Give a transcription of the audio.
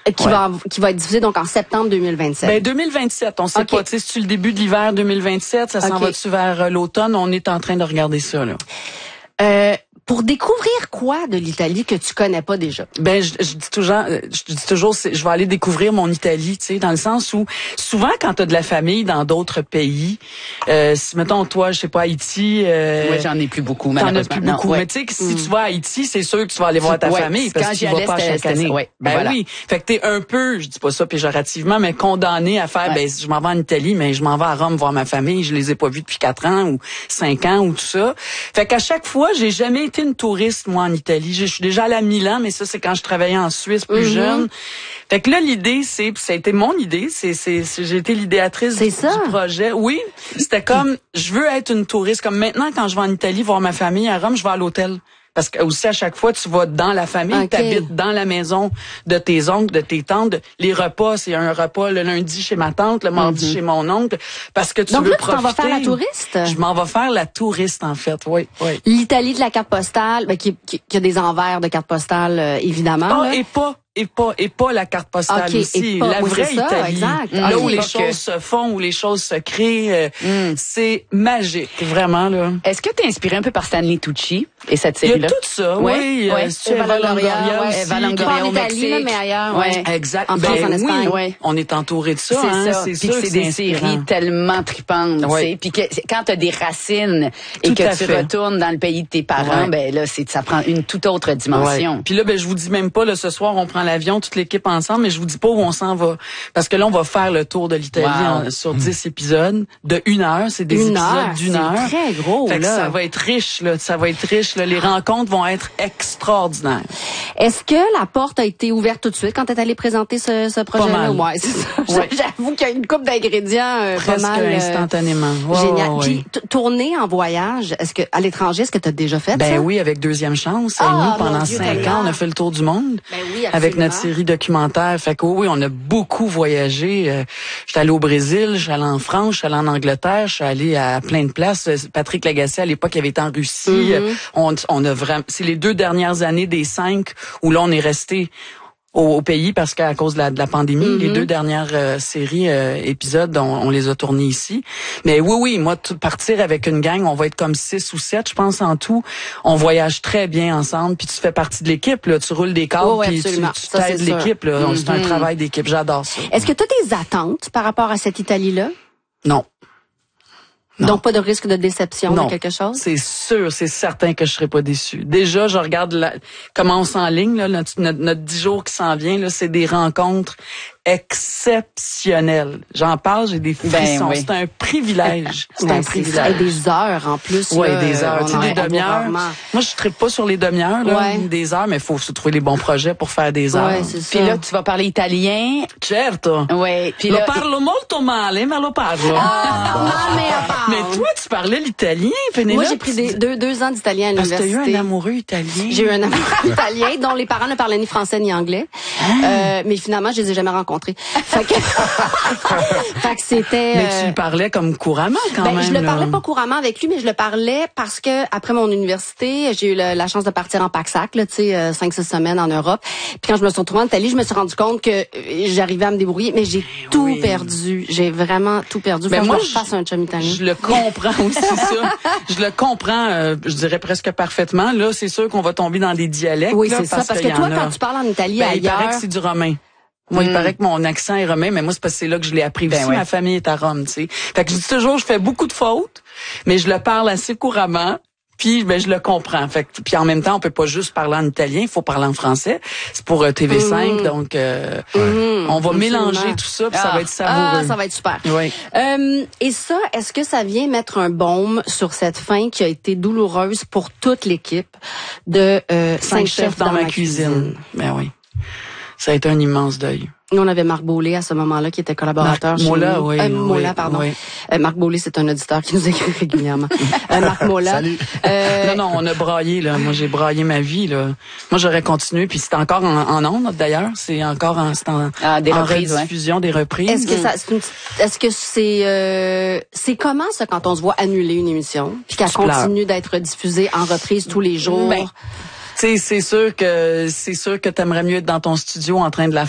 Qui va être diffusé donc en septembre 2027. Ben 2027, on sait pas. Tu sais, c'est le début de l'hiver 2027, ça s'en va-tu vers l'automne? On est en train de regarder ça là. Pour découvrir quoi de l'Italie que tu connais pas déjà? Ben je dis toujours, je vais aller découvrir mon Italie, tu sais, dans le sens où souvent quand t'as de la famille dans d'autres pays, si mettons toi, je sais pas, Haïti, moi j'en ai plus beaucoup malheureusement. T'en as plus beaucoup, mais tu sais que si tu vas à Haïti, c'est sûr que tu vas aller voir ta famille parce que tu vas pas chaque année. Oui, fait que t'es un peu, je dis pas ça péjorativement, mais condamné à faire, ben je m'en vais en Italie, mais je m'en vais à Rome voir ma famille, je les ai pas vus depuis 4 ans ou 5 ans ou tout ça. Fait qu'à chaque fois, j'ai jamais été une touriste, moi, en Italie. Je suis déjà allée à Milan, mais ça, c'est quand je travaillais en Suisse plus jeune. Fait que là, l'idée, ça a été mon idée. J'ai été l'idéatrice du projet. Oui. C'était comme, je veux être une touriste. Comme maintenant, quand je vais en Italie voir ma famille à Rome, je vais à l'hôtel. Parce que aussi à chaque fois tu vas dans la famille, t'habites dans la maison de tes oncles, de tes tantes. Les repas, c'est un repas le lundi chez ma tante, le mardi chez mon oncle, parce que tu veux profiter. Donc là, tu t'en vas faire la touriste. Je m'en vais faire la touriste en fait, oui. L'Italie de la carte postale, qui a des envers de carte postale évidemment. Et pas la carte postale aussi. La vraie Italie. Exact. Là où les choses se font, où les choses se créent, c'est magique, vraiment, là. Est-ce que t'es inspiré un peu par Stanley Tucci et cette série-là? Il y a tout ça, oui. Eva Longoria en Italie, mais ailleurs. Exact. En France, en Espagne. Oui. On est entouré de ça. C'est sûr que c'est des séries tellement tripantes, tu sais. Puis que quand t'as des racines et que tu retournes dans le pays de tes parents, ben là, ça prend une toute autre dimension. Puis là, ben je vous dis même pas, là, ce soir, on prend l'avion, toute l'équipe ensemble, mais je vous dis pas où on s'en va. Parce que là, on va faire le tour de l'Italie sur 10 épisodes de 1 heure. C'est des épisodes d'1 heure. C'est très gros, fait que là. ça va être riche, là. Ça va être riche, là. Les rencontres vont être extraordinaires. Est-ce que la porte a été ouverte tout de suite quand tu es allé présenter ce projet-là? Ouais, c'est ça. J'avoue qu'il y a une couple d'ingrédients pas mal. Instantanément. Génial. Puis, tourner en voyage, à l'étranger, est-ce que tu as déjà fait ça? Ben oui, avec Deuxième Chance. Nous, pendant 5 ans, on a fait le tour du monde. Ben oui, avec notre série documentaire. Fait que oui, on a beaucoup voyagé. J'étais allé au Brésil, je suis allé en France, je suis allé en Angleterre, je suis allé à plein de places. Patrick Lagacé, à l'époque, il avait été en Russie. On a vraiment, c'est les 2 dernières années des 5 où là, on est resté au pays parce qu'à cause de la pandémie, les 2 dernières séries épisodes, on les a tournés ici. Mais oui, moi, partir avec une gang, on va être comme 6 ou 7, je pense, en tout. On voyage très bien ensemble, puis tu fais partie de l'équipe, là. Tu roules des câbles, puis tu t'aides l'équipe, là. C'est un travail d'équipe, j'adore ça. Est-ce que tu as des attentes par rapport à cette Italie-là? Non. Donc, pas de risque de déception de quelque chose? C'est sûr, c'est certain que je serai pas déçue. Déjà, je regarde comment on s'enligne, là, notre 10 jours qui s'en vient, là, c'est des rencontres exceptionnelles. J'en parle, j'ai des frissons. C'est un privilège. C'est un privilège. Et des heures, en plus. Oui, des heures. Tu sais, des demi-heures. Moi, je tripe pas sur les demi-heures, là, des heures, mais il faut se trouver les bons projets pour faire des heures. Puis là, tu vas parler italien. Certo. Oui. Lo parlo molto male, ma lo parlo. Mais toi, tu parlais l'italien, Pénélope. Moi, j'ai pris 2 ans d'italien à l'université. Parce que t'as eu un amoureux italien. J'ai eu un amoureux italien dont les parents ne parlaient ni français ni anglais. Mais finalement, je les ai jamais rencontrés. Fait que c'était... Mais tu le parlais comme couramment, quand même. Je le parlais pas couramment avec lui, mais je le parlais parce que après mon université, j'ai eu la chance de partir en pack-sac, là, tu sais, 5-6 semaines en Europe. Puis quand je me suis retrouvée en Italie, je me suis rendu compte que j'arrivais à me débrouiller, mais j'ai tout perdu. J'ai vraiment tout perdu. Mais moi, je fasse un chum italien. Je le comprends aussi, ça. Je le comprends, je dirais presque parfaitement. Là, c'est sûr qu'on va tomber dans des dialectes. Oui, c'est ça. Parce que toi, quand tu parles en Italie ailleurs... il paraît que c'est du romain. Moi, il paraît que mon accent est romain, mais moi, c'est parce que c'est là que je l'ai appris aussi. Ma famille est à Rome, tu sais. Fait que je dis toujours, je fais beaucoup de fautes, mais je le parle assez couramment. Puis, je le comprends. Fait que, puis en même temps, on peut pas juste parler en italien, il faut parler en français. C'est pour TV5, donc on va mélanger tout ça, puis ça va être savoureux. Ça va être super. Oui. Et ça, est-ce que ça vient mettre un baume sur cette fin qui a été douloureuse pour toute l'équipe de 5 chefs dans ma cuisine? Ben oui. Ça a été un immense deuil. Nous, on avait Marc Beaulé à ce moment-là qui était collaborateur chez Mola, oui. Mola, pardon. Oui. Marc Beaulé, c'est un auditeur qui nous écrit régulièrement. Marc Mola. Salut. Non, on a braillé, là. Moi, j'ai braillé ma vie, là. Moi, j'aurais continué, puis c'est encore en ondes, d'ailleurs. C'est encore des reprises, rediffusion, des reprises. Est-ce que c'est comment ça quand on se voit annuler une émission, puis qu'elle continue d'être diffusée en reprise tous les jours? C'est sûr que t'aimerais mieux être dans ton studio en train de la